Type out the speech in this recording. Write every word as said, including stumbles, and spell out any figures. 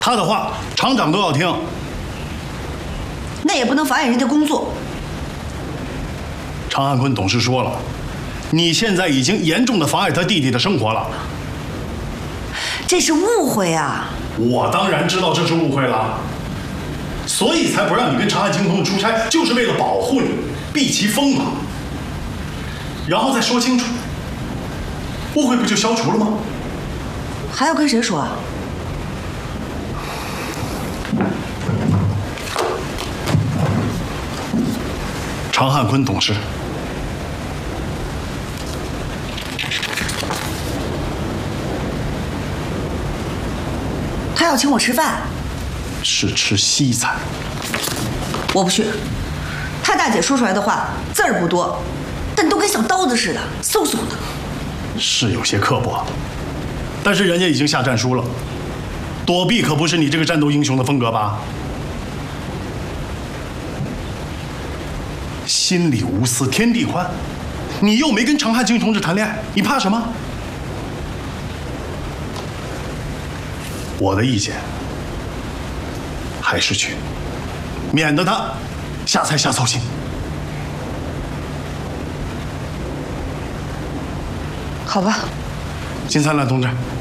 他的话厂长都要听。 那也不能妨碍人家工作。 常汉坤董事说了，你现在已经严重的妨碍他弟弟的生活了。 这是误会啊！ 我当然知道这是误会了，所以才不让你跟长汉精通出差，就是为了保护你，避其锋芒。然后再说清楚，误会不就消除了吗？ 还要跟谁说啊？ 常汉坤董事。 他要请我吃饭， 是吃西餐。 我不去。他大姐说出来的话字儿不多，但都跟小刀子似的，嗖嗖的。 是有些刻薄，但是人家已经下战书了，躲避可不是你这个战斗英雄的风格吧？心里无私天地宽，你又没跟常汉卿同志谈恋爱，你怕什么？我的意见还是去，免得他瞎猜瞎操心。 好吧， 金灿烂同志。